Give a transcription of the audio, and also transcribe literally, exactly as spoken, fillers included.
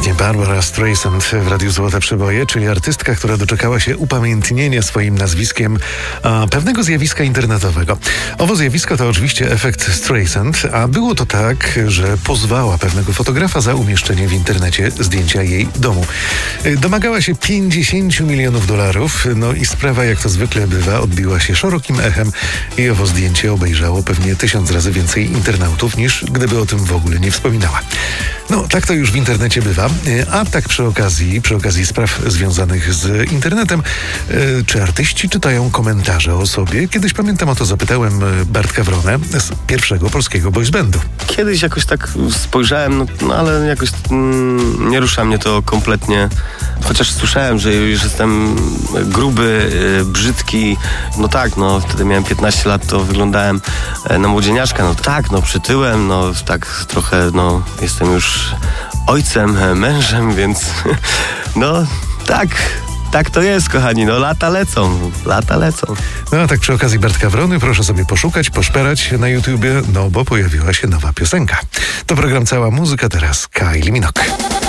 Pięknie, Barbara Streisand w Radiu Złote Przeboje, czyli artystka, która doczekała się upamiętnienia swoim nazwiskiem a, pewnego zjawiska internetowego. Owo zjawisko to oczywiście efekt Streisand, a było to tak, że pozwała pewnego fotografa za umieszczenie w internecie zdjęcia jej domu. Domagała się pięćdziesiąt milionów dolarów, no i sprawa, jak to zwykle bywa, odbiła się szerokim echem i owo zdjęcie obejrzało pewnie tysiąc razy więcej internautów, niż gdyby o tym w ogóle nie wspominała. No, tak to już w internecie bywa. A tak przy okazji, przy okazji spraw związanych z internetem, czy artyści czytają komentarze o sobie? Kiedyś, pamiętam, o to zapytałem Bartka Wronę z pierwszego polskiego boys bandu. Kiedyś jakoś tak spojrzałem, no, no ale jakoś mm, nie rusza mnie to kompletnie. Chociaż słyszałem, że już jestem gruby, yy, brzydki. No tak, no wtedy miałem piętnaście lat, to wyglądałem na młodzieniaszka. No tak, no przytyłem, no tak trochę, no jestem już ojcem, mężem, więc no tak, tak to jest, kochani, no lata lecą, lata lecą. No a tak przy okazji Bartka Wrony, proszę sobie poszukać, poszperać na YouTubie, no bo pojawiła się nowa piosenka. To program Cała Muzyka, teraz Kylie Minogue.